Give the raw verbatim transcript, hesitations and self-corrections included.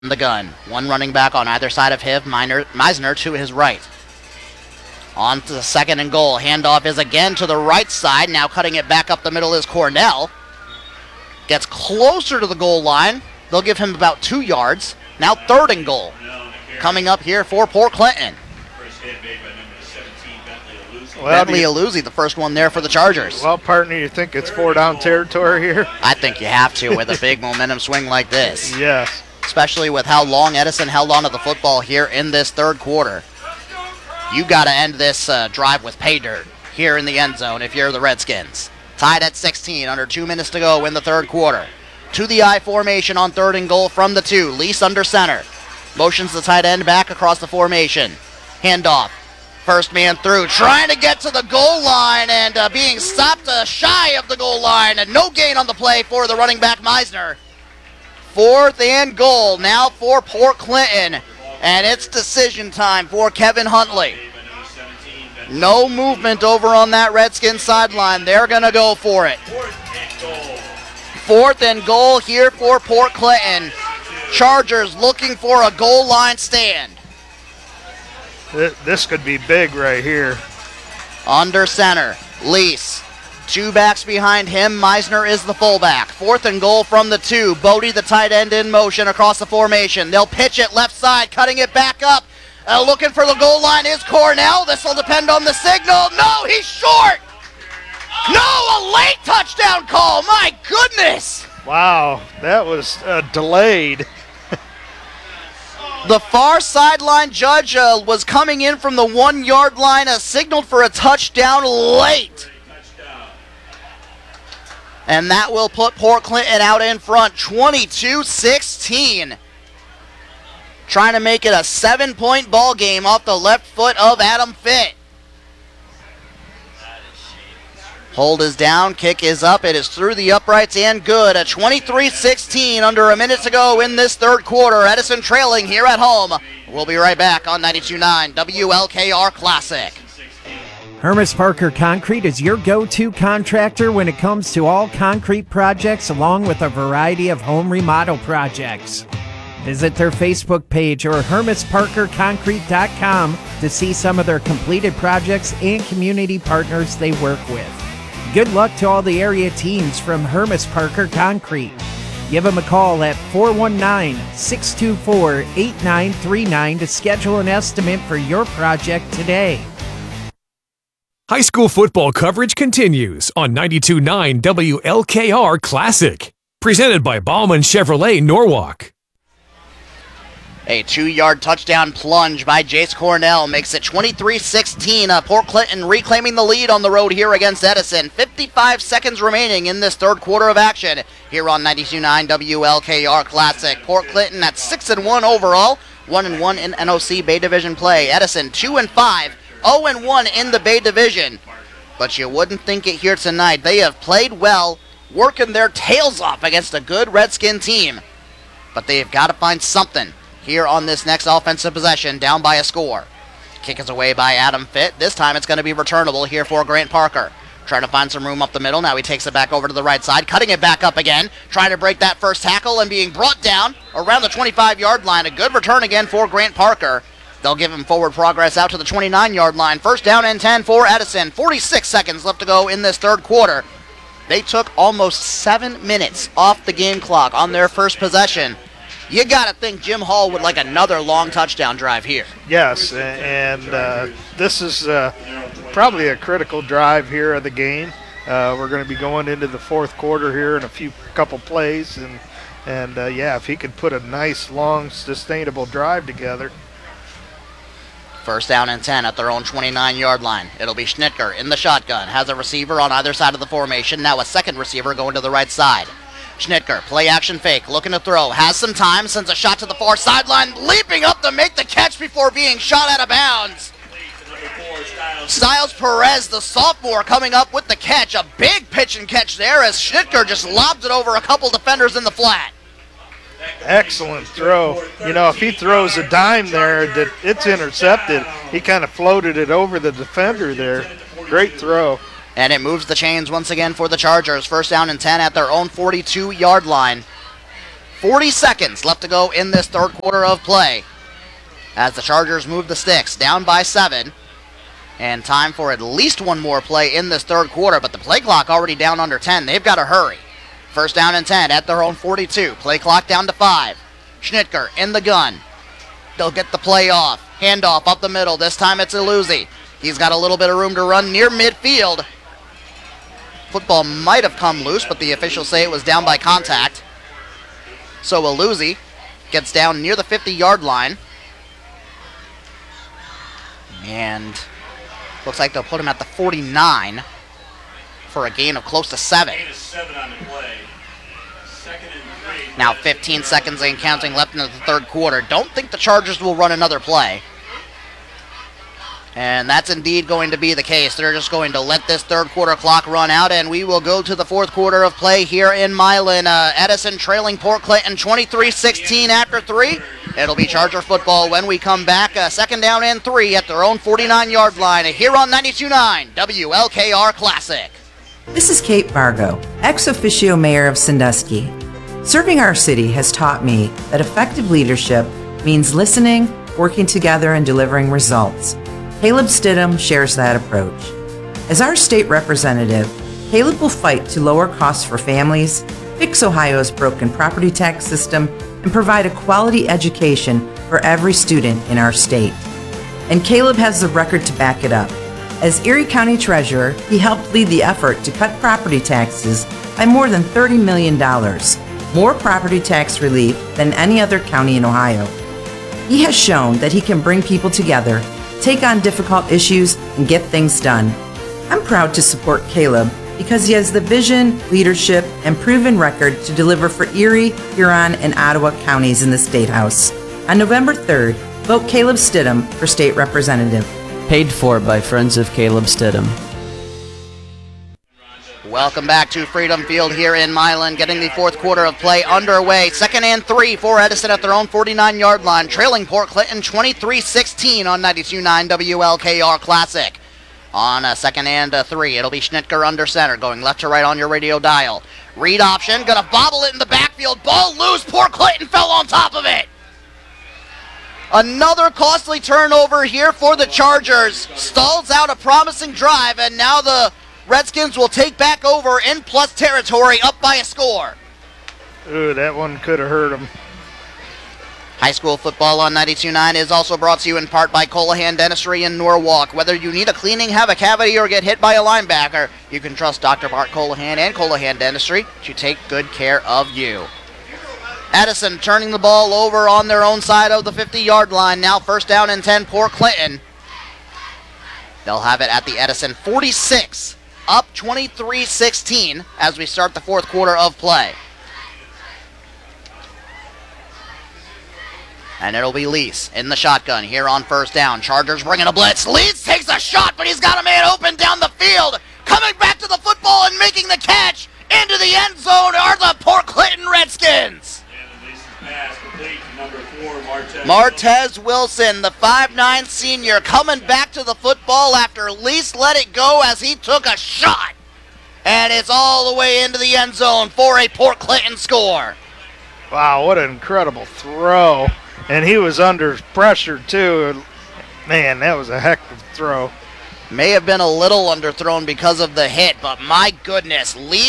the gun. One running back on either side of him, Miner, Meisner to his right. On to the second and goal. Handoff is again to the right side. Now cutting it back up the middle is Cornell. Gets closer to the goal line. They'll give him about two yards. Now third and goal. Coming up here for Port Clinton. Well, Bentley Aluzzi, the first one there for the Chargers. Well, partner, you think it's four down territory here? I think you have to with a big momentum swing like this. Yes. Especially with how long Edison held on to the football here in this third quarter. You got to end this uh, drive with pay dirt here in the end zone if you're the Redskins. Tied at sixteen, under two minutes to go in the third quarter. To the I formation on third and goal from the two. Lease under center. Motions the tight end back across the formation. Handoff. First man through, trying to get to the goal line and uh, being stopped uh, shy of the goal line. And no gain on the play for the running back Meisner. Fourth and goal now for Port Clinton. And it's decision time for Kevin Huntley. No movement over on that Redskins sideline. They're going to go for it. Fourth and goal here for Port Clinton. Chargers looking for a goal line stand. This could be big right here. Under center, Lease. Two backs behind him. Meisner is the fullback. Fourth and goal from the two. Bodie, the tight end, in motion across the formation. They'll pitch it left side, cutting it back up. Uh, looking for the goal line is Cornell. This will depend on the signal. No, he's short. No, a late touchdown call. My goodness. Wow, that was uh, delayed. The far sideline judge uh, was coming in from the one-yard line, uh, signaled for a touchdown late. And that will put Port Clinton out in front, twenty-two sixteen. Trying to make it a seven-point ball game off the left foot of Adam Fitt. Hold is down, kick is up, it is through the uprights and good. A twenty-three sixteen, under a minute to go in this third quarter. Edison trailing here at home. We'll be right back on ninety-two point nine W L K R Classic. Hermes Parker Concrete is your go-to contractor when it comes to all concrete projects, along with a variety of home remodel projects. Visit their Facebook page or hermes parker concrete dot com to see some of their completed projects and community partners they work with. Good luck to all the area teams from Hermes Parker Concrete. Give them a call at four one nine, six two four, eight nine three nine to schedule an estimate for your project today. High school football coverage continues on ninety-two point nine W L K R Classic. Presented by Bauman Chevrolet Norwalk. A two-yard touchdown plunge by Jace Cornell makes it twenty-three sixteen. Uh, Port Clinton reclaiming the lead on the road here against Edison. fifty-five seconds remaining in this third quarter of action here on ninety-two point nine W L K R Classic. Port Clinton at six and one overall, one and one in N O C Bay Division play. Edison two and five, oh and one in the Bay Division. But you wouldn't think it here tonight. They have played well, working their tails off against a good Redskin team. But they've got to find something here on this next offensive possession, down by a score. Kick is away by Adam Fitt. This time it's going to be returnable here for Grant Parker. Trying to find some room up the middle. Now he takes it back over to the right side, cutting it back up again. Trying to break that first tackle and being brought down around the twenty-five-yard line. A good return again for Grant Parker. They'll give him forward progress out to the twenty-nine-yard line. First down and ten for Edison. forty-six seconds left to go in this third quarter. They took almost seven minutes off the game clock on their first possession. You got to think Jim Hall would like another long touchdown drive here. Yes, and uh, this is uh, probably a critical drive here of the game. Uh, we're going to be going into the fourth quarter here in a few couple plays, and and uh, yeah, if he could put a nice, long, sustainable drive together. First down and ten at their own twenty-nine-yard line. It'll be Schnitker in the shotgun. Has a receiver on either side of the formation. Now a second receiver going to the right side. Schnitker, play action fake, looking to throw. Has some time, sends a shot to the far sideline, leaping up to make the catch before being shot out of bounds. Styles Perez, the sophomore, coming up with the catch. A big pitch and catch there as Schnitker just lobs it over a couple defenders in the flat. Excellent throw. You know, if he throws a dime there that it's intercepted, he kind of floated it over the defender there. Great throw. And it moves the chains once again for the Chargers. First down and ten at their own forty-two-yard line. forty seconds left to go in this third quarter of play as the Chargers move the sticks, down by seven. And time for at least one more play in this third quarter, but the play clock already down under ten. They've got to hurry. First down and ten at their own forty-two. Play clock down to five. Schnitker in the gun. They'll get the play off. Handoff up the middle. This time it's Iluzzi. He's got a little bit of room to run near midfield. Football might have come loose, but the officials say it was down by contact. So Iluzzi gets down near the fifty-yard line. And looks like they'll put him at the forty-nine for a gain of close to seven. Gain of seven on the play. Second and three. Now fifteen seconds and counting left in the third quarter. Don't think the Chargers will run another play. And that's indeed going to be the case. They're just going to let this third quarter clock run out, and we will go to the fourth quarter of play here in Milan. Uh, Edison trailing Port Clinton twenty-three sixteen after three. It'll be Charger football when we come back. Uh, second down and three at their own forty-nine-yard line here on ninety-two point nine W L K R Classic. This is Kate Vargo, ex officio mayor of Sandusky. Serving our city has taught me that effective leadership means listening, working together, and delivering results. Caleb Stidham shares that approach. As our state representative, Caleb will fight to lower costs for families, fix Ohio's broken property tax system, and provide a quality education for every student in our state. And Caleb has the record to back it up. As Erie County Treasurer, he helped lead the effort to cut property taxes by more than thirty million dollars, more property tax relief than any other county in Ohio. He has shown that he can bring people together, take on difficult issues, and get things done. I'm proud to support Caleb because he has the vision, leadership, and proven record to deliver for Erie, Huron, and Ottawa counties in the State House. On November third, vote Caleb Stidham for State Representative. Paid for by Friends of Caleb Stidham. Welcome back to Freedom Field here in Milan, getting the fourth quarter of play underway. Second and three for Edison at their own forty-nine-yard line, trailing Port Clinton twenty-three sixteen on ninety-two point nine W L K R Classic. On a second and a three, it'll be Schnitker under center, going left to right on your radio dial. Read option, gonna bobble it in the backfield, ball loose, Port Clinton fell on top of it. Another costly turnover here for the Chargers. Stalls out a promising drive, and now the Redskins will take back over in plus territory, up by a score. Ooh, that one could have hurt him. High school football on ninety-two point nine is also brought to you in part by Colohan Dentistry in Norwalk. Whether you need a cleaning, have a cavity, or get hit by a linebacker, you can trust Doctor Bart Colohan and Colohan Dentistry to take good care of you. Edison turning the ball over on their own side of the fifty-yard line. Now first down and ten, Port Clinton. They'll have it at the Edison forty-six. Up twenty-three sixteen as we start the fourth quarter of play. And it'll be Lease in the shotgun here on first down. Chargers bringing a blitz. Lease takes a shot, but he's got a man open down the field. Coming back to the football and making the catch into the end zone are the Port Clinton Redskins. And the Lee's pass complete to number four, Martez. Martez Wilson, the five nine senior, coming back to the football after Lease let it go as he took a shot. And it's all the way into the end zone for a Port Clinton score. Wow, what an incredible throw. And he was under pressure, too. Man, that was a heck of a throw. May have been a little underthrown because of the hit, but my goodness, Lease